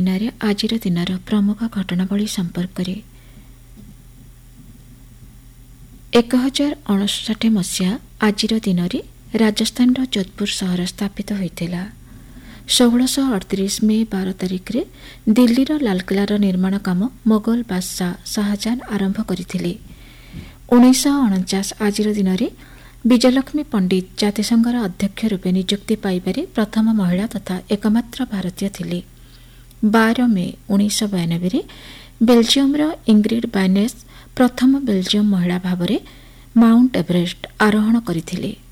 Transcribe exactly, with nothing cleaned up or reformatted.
ପାଟନାରେ ଆଜିର ଦିନର ପ୍ରମୁଖ ଘଟଣାବଳୀ ସମ୍ପର୍କରେ। ଏକ ହଜାର ଅଣଷଠି ମସିହା ଆଜିର ଦିନରେ ରାଜସ୍ଥାନର ଯୋଧପୁର ସହର ସ୍ଥାପିତ ହୋଇଥିଲା। ଷୋହଳଶହ ଅଠତିରିଶ ମେ ବାର ତାରିଖରେ ଦିଲ୍ଲୀର ଲାଲକିଲ୍ଲାର ନିର୍ମାଣ କାମ ମୋଗଲ ବାଦଶାହ ଶାହାଜାହାନ ଆରମ୍ଭ କରିଥିଲେ। ଉଣେଇଶହ ଅଣଚାଶ ଆଜିର ଦିନରେ ବିଜୟଲକ୍ଷ୍ମୀ ପଣ୍ଡିତ ଜାତିସଂଘର ଅଧ୍ୟକ୍ଷ ରୂପେ ନିଯୁକ୍ତି ପାଇବାରେ ପ୍ରଥମ ମହିଳା ତଥା ଏକମାତ୍ର ଭାରତୀୟ ଥିଲେ। ବାର ମେ ଉଣେଇଶହ ବୟାନବେରେ ବେଲଜିୟମର ଇଂଗ୍ରିଡ୍ ବାଇନେସ୍ ପ୍ରଥମ ବେଲଜିୟମ ମହିଳା ଭାବରେ ମାଉଣ୍ଟ ଏଭରେଷ୍ଟ ଆରୋହଣ କରିଥିଲେ।